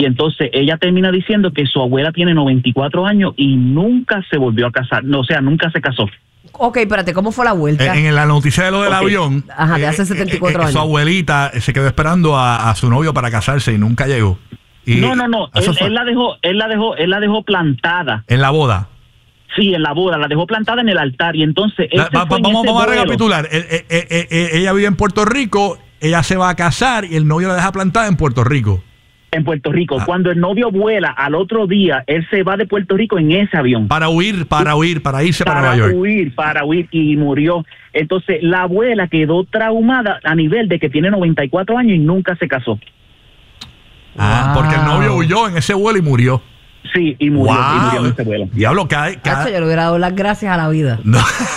Y entonces ella termina diciendo que su abuela tiene 94 años y nunca se volvió a casar, no, o sea, nunca se casó. Ok, espérate, ¿cómo fue la vuelta? En la noticia de lo del avión, ajá, de hace 74 años. Su abuelita se quedó esperando a su novio para casarse y nunca llegó. Y no, él la dejó plantada. ¿En la boda? Sí, en la boda, la dejó plantada en el altar y entonces... Vamos a recapitular. Ella vive en Puerto Rico, ella se va a casar y el novio la deja plantada en Puerto Rico. En Puerto Rico. Cuando el novio vuela al otro día, él se va de Puerto Rico en ese avión. Para irse para Nueva York. Para huir y murió. Entonces la abuela quedó traumada a nivel de que tiene 94 años y nunca se casó. Porque el novio huyó en ese vuelo y murió. Sí, y murió en ese vuelo. Diablo, yo le hubiera dado las gracias a la vida. No.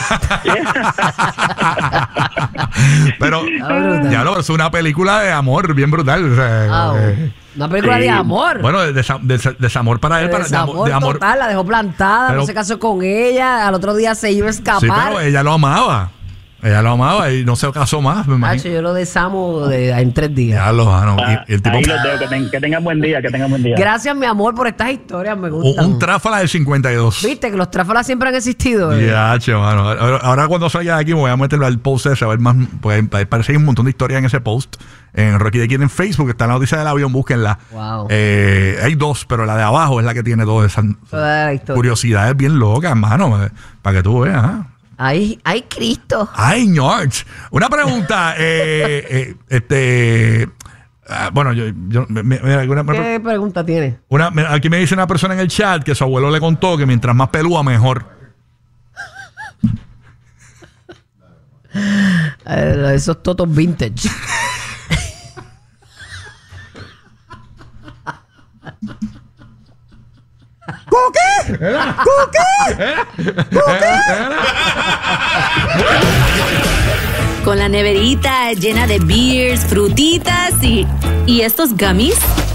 Pero, diablo, es una película de amor bien brutal. O sea, una película de amor. Bueno, desamor para él. De amor total, la dejó plantada, no se casó con ella, al otro día se iba a escapar. Sí, pero ella lo amaba. Ella lo amaba y no se casó más, me imagino. Yo lo desamo en 3 días. Ya lo el tipo... Ahí los dejo, que tengan buen día, Gracias, mi amor, por estas historias, me gustan. Un tráfala del 52. Viste que los tráfalas siempre han existido. Ya, mano. Ahora cuando salga de aquí me voy a meterlo al post ese, a ver más, pues parece que hay un montón de historias en ese post. En Rocky de Kid en Facebook, está la noticia del avión, búsquenla. Wow. Hay 2, pero la de abajo es la que tiene todas esas curiosidades bien locas, hermano, para que tú veas, Ay, Cristo. Ay, George. Una pregunta. Bueno, ¿qué pregunta tiene? Aquí me dice una persona en el chat que su abuelo le contó que mientras más pelúa, mejor. Esos totos vintage. ¿Cookie? Con la neverita llena de beers, frutitas y estos gummies.